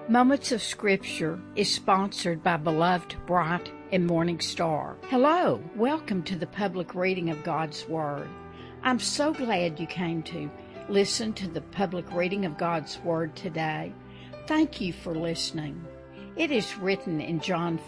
Moments of Scripture is sponsored by Beloved, Bright, and Morning Star. Hello, welcome to the public reading of God's Word. I'm so glad you came to listen to the public reading of God's Word today. Thank you for listening. It is written in John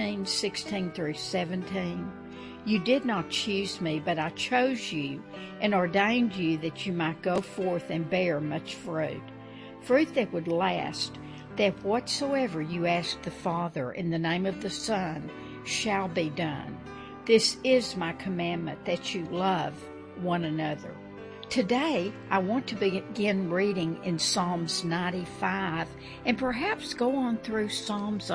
15:16 through 17. You did not choose me, but I chose you and ordained you that you might go forth and bear much fruit, fruit that would last, that whatsoever you ask the Father in the name of the Son shall be done. This is my commandment, that you love one another. Today, I want to begin reading in Psalms 95 and perhaps go on through Psalms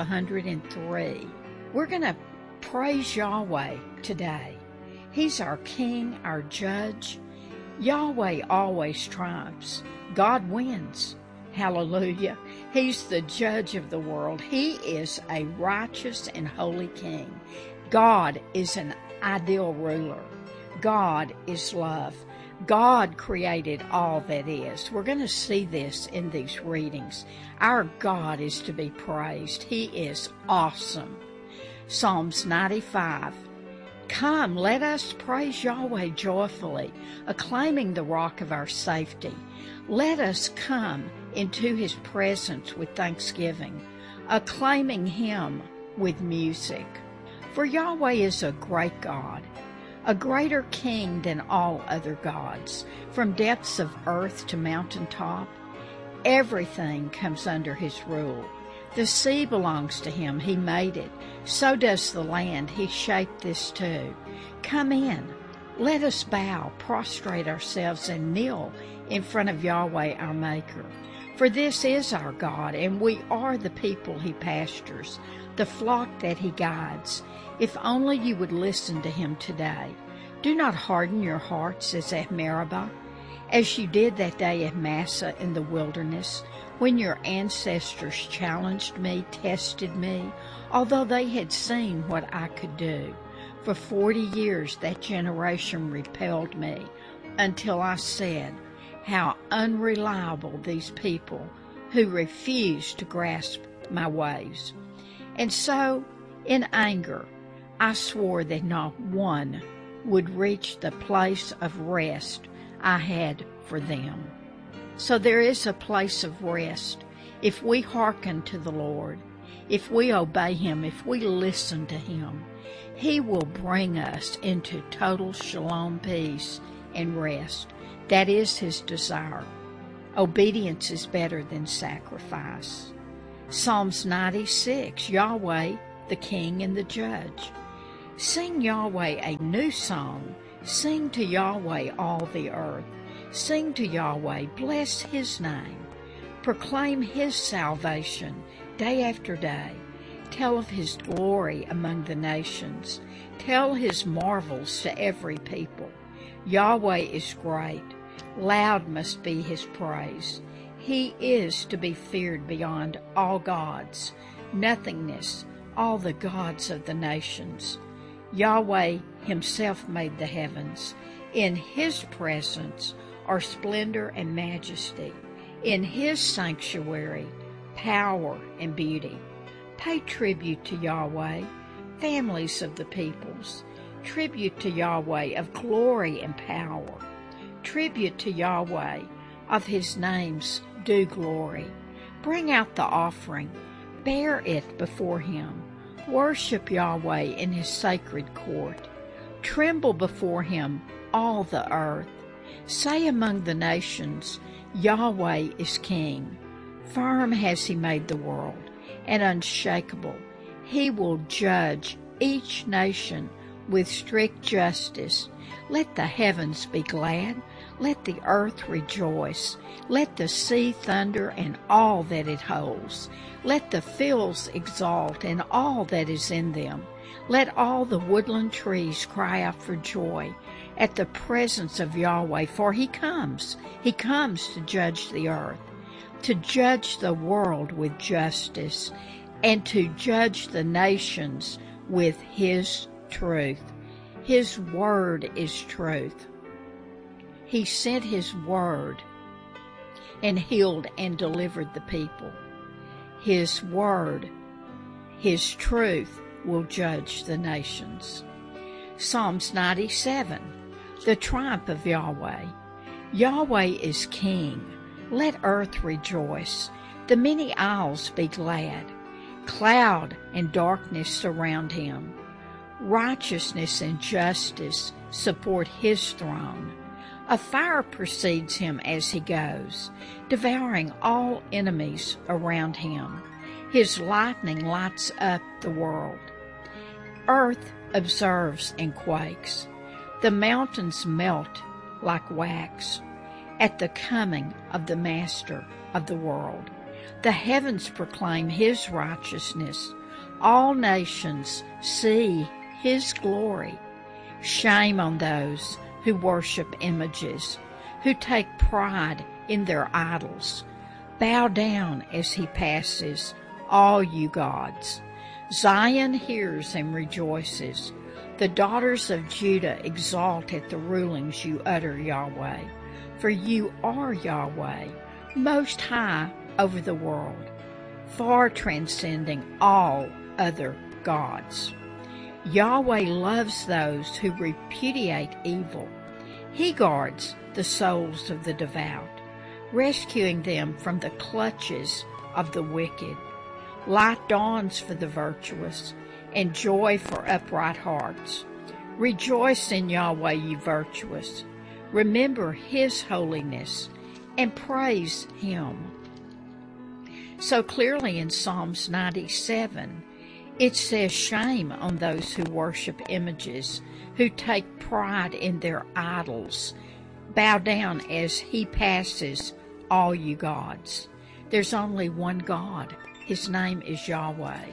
103. We're going to praise Yahweh today. He's our King, our Judge. Yahweh always triumphs. God wins. Hallelujah. He's the judge of the world. He is a righteous and holy king. God is an ideal ruler. God is love. God created all that is. We're going to see this in these readings. Our God is to be praised. He is awesome. Psalms 95. Come, let us praise Yahweh joyfully, acclaiming the rock of our safety. Let us come into his presence with thanksgiving, acclaiming him with music. For Yahweh is a great God, a greater king than all other gods. From depths of earth to mountaintop, everything comes under his rule. The sea belongs to him. He made it. So does the land. He shaped this too. Come in. Let us bow, prostrate ourselves, and kneel in front of Yahweh our Maker. For this is our God, and we are the people he pastures, the flock that he guides. If only you would listen to him today. Do not harden your hearts as at Meribah, as you did that day at Massah in the wilderness, when your ancestors challenged me, tested me, although they had seen what I could do. For 40 years that generation repelled me, until I said, how unreliable these people who refuse to grasp my ways. And so, in anger, I swore that not one would reach the place of rest I had for them. So there is a place of rest if we hearken to the Lord, if we obey him, if we listen to him. He will bring us into total shalom, peace, and rest. That is his desire. Obedience is better than sacrifice. Psalms 96, Yahweh, the King and the Judge. Sing Yahweh a new song. Sing to Yahweh all the earth. Sing to Yahweh, bless his name. Proclaim his salvation day after day. Tell of his glory among the nations. Tell his marvels to every people. Yahweh is great. Loud must be his praise. He is to be feared beyond all gods. Nothingness, all the gods of the nations. Yahweh himself made the heavens. In his presence are splendor and majesty. In his sanctuary, power and beauty. Pay tribute to Yahweh, families of the peoples. Tribute to Yahweh of glory and power. Tribute to Yahweh of his name's due glory. Bring out the offering. Bear it before him. Worship Yahweh in his sacred court. Tremble before him, all the earth. Say among the nations, Yahweh is king. Firm has he made the world, and unshakable. He will judge each nation with strict justice. Let the heavens be glad. Let the earth rejoice. Let the sea thunder and all that it holds. Let the fields exult and all that is in them. Let all the woodland trees cry out for joy at the presence of Yahweh, for he comes. He comes to judge the earth, to judge the world with justice, and to judge the nations with his truth. His word is truth. He sent his word and healed and delivered the people. His word, His truth will judge the nations. Psalms 97, the triumph of Yahweh. Yahweh is King. Let earth rejoice. The many isles be glad. Cloud and darkness surround Him. Righteousness and justice support His throne. A fire precedes Him as He goes, devouring all enemies around Him. His lightning lights up the world. Earth observes and quakes. The mountains melt like wax at the coming of the Master of the world. The heavens proclaim His righteousness. All nations see His glory. Shame on those who worship images, who take pride in their idols. Bow down as He passes, all you gods. Zion hears and rejoices. The daughters of Judah exult at the rulings you utter, Yahweh. For you are Yahweh, most high over the world, far transcending all other gods. Yahweh loves those who repudiate evil. He guards the souls of the devout, rescuing them from the clutches of the wicked. Light dawns for the virtuous, and joy for upright hearts. Rejoice in Yahweh, you virtuous. Remember His holiness, and praise Him. So clearly in Psalms 97, it says shame on those who worship images, who take pride in their idols. Bow down as He passes, all you gods. There's only one God. His name is Yahweh.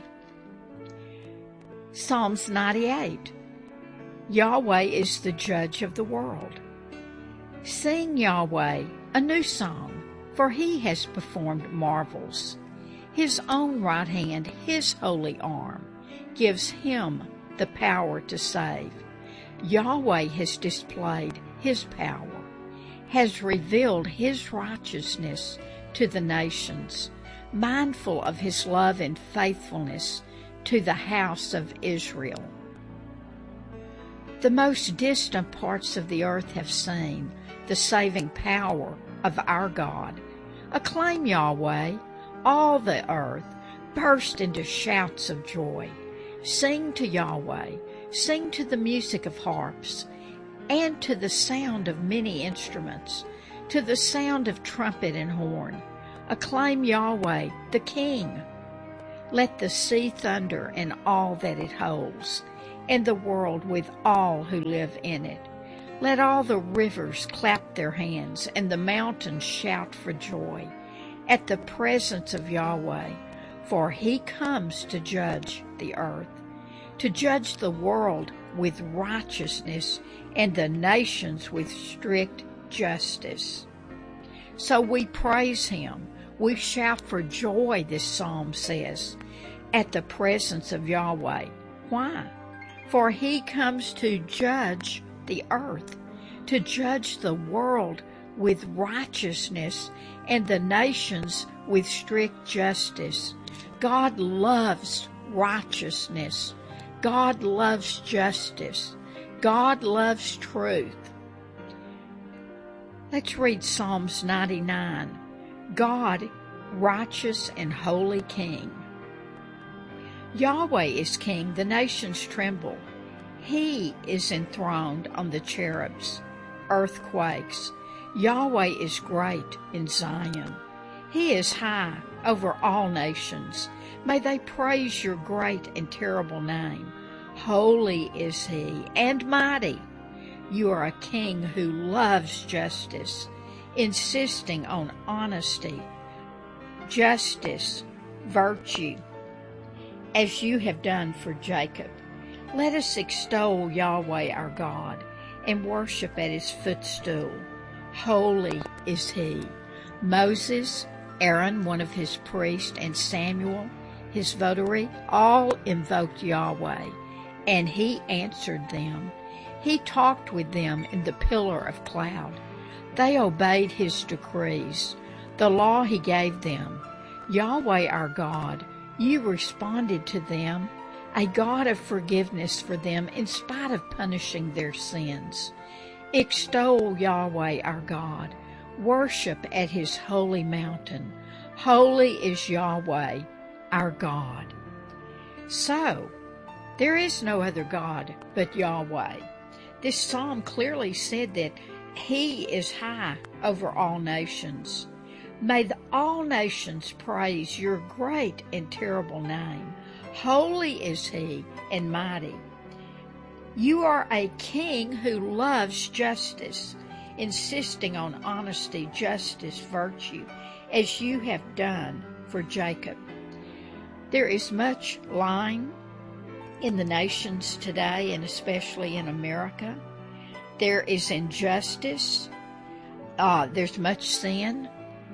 Psalms 98. Yahweh is the judge of the world. Sing Yahweh a new song, for He has performed marvels. His own right hand, His holy arm, gives Him the power to save. Yahweh has displayed His power, has revealed His righteousness to the nations, mindful of His love and faithfulness to the house of Israel. The most distant parts of the earth have seen the saving power of our God. Acclaim Yahweh, all the earth, burst into shouts of joy. Sing to Yahweh, sing to the music of harps, and to the sound of many instruments, to the sound of trumpet and horn. Acclaim Yahweh, the King. Let the sea thunder and all that it holds, and the world with all who live in it. Let all the rivers clap their hands, and the mountains shout for joy at the presence of Yahweh, for He comes to judge the earth, to judge the world with righteousness and the nations with strict justice. So we praise Him. We shout for joy, this psalm says, at the presence of Yahweh. Why? For He comes to judge the earth, to judge the world with righteousness and the nations with strict justice. God loves righteousness. God loves justice. God loves truth. Let's read Psalms 99. God, righteous and holy King. Yahweh is King, the nations tremble. He is enthroned on the cherubs. Earth quakes. Yahweh is great in Zion. He is high over all nations. May they praise your great and terrible name. Holy is He and mighty. You are a King who loves justice, insisting on honesty, justice, virtue, as you have done for Jacob. Let us extol Yahweh our God and worship at His footstool. Holy is He. Moses, Aaron, one of His priests, and Samuel, His votary, all invoked Yahweh, and He answered them. He talked with them in the pillar of cloud. They obeyed His decrees, the law He gave them. Yahweh our God, you responded to them, a God of forgiveness for them in spite of punishing their sins. Extol Yahweh our God. Worship at his holy mountain. Holy is Yahweh our God. So, there is no other God but Yahweh. This psalm clearly said that he is high over all nations. May all nations praise your great and terrible name. Holy is he and mighty. You are a king who loves justice, insisting on honesty, justice, virtue, as you have done for Jacob. There is much lying in the nations today, and especially in America. There is injustice. There's much sin.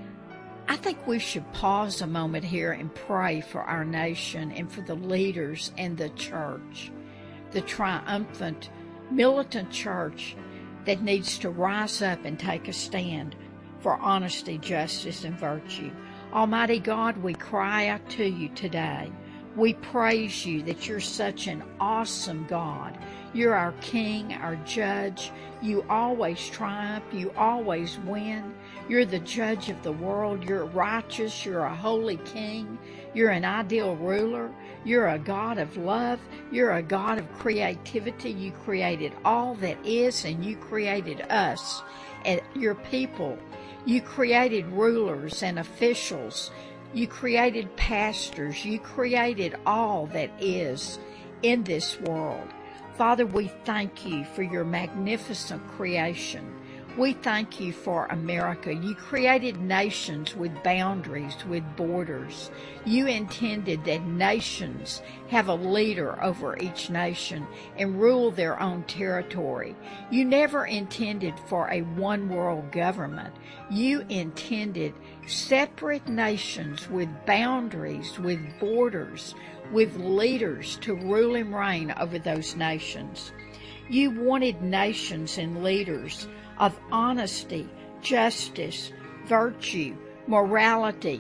I think we should pause a moment here and pray for our nation and for the leaders and the church, the triumphant, militant church that needs to rise up and take a stand for honesty, justice, and virtue. Almighty God, we cry out to you today. We praise you that you're such an awesome God. You're our King, our Judge. You always triumph. You always win. You're the Judge of the world. You're righteous. You're a holy King. You're an ideal ruler. You're a God of love. You're a God of creativity. You created all that is, and you created us and your people. You created rulers and officials. You created pastors. You created all that is in this world. Father, we thank you for your magnificent creation. We thank you for America. You created nations with boundaries, with borders. You intended that nations have a leader over each nation and rule their own territory. You never intended for a one-world government. You intended separate nations with boundaries, with borders, with leaders to rule and reign over those nations. You wanted nations and leaders of honesty, justice, virtue, morality,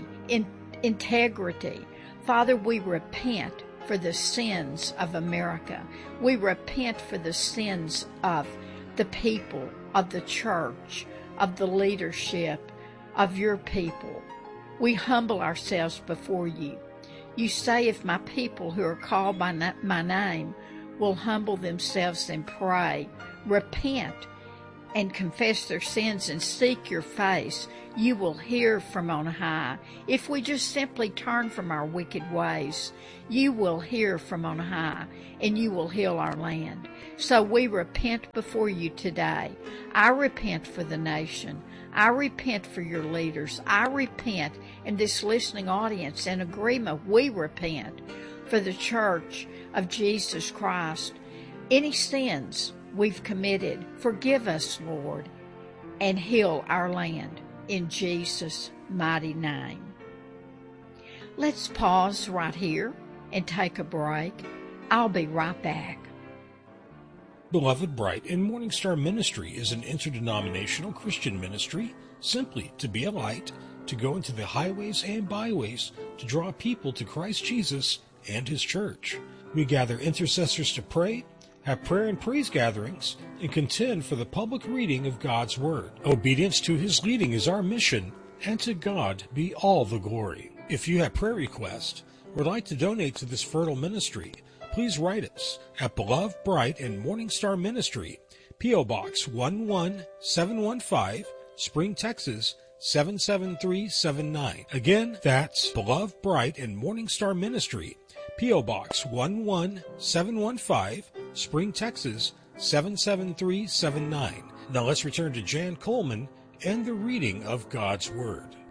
integrity. Father, we repent for the sins of America. We repent for the sins of the people, of the church, of the leadership, of your people. We humble ourselves before you. You say, if my people who are called by my name will humble themselves and pray, repent, and confess their sins and seek your face, you will hear from on high. If we just simply turn from our wicked ways, you will hear from on high, and you will heal our land. So we repent before you today. I repent for the nation. I repent for your leaders. I repent, and this listening audience in agreement, we repent for the church of Jesus Christ. Any sins we've committed, forgive us, Lord, and heal our land in Jesus' mighty name. Let's pause right here and take a break. I'll be right back. Beloved Bright and Morning Star Ministry is an interdenominational Christian ministry, simply to be a light, to go into the highways and byways to draw people to Christ Jesus and His church. We gather intercessors to pray, have prayer and praise gatherings, and contend for the public reading of God's Word. Obedience to His leading is our mission, and to God be all the glory. If you have prayer requests or would like to donate to this fertile ministry, please write us at Beloved Bright and Morning Star Ministry, P.O. Box 11715, Spring, Texas 77379. Again, that's Beloved Bright and Morning Star Ministry, P.O. Box 11715, Spring, Texas 77379. Now let's return to Jan Coleman and the reading of God's Word.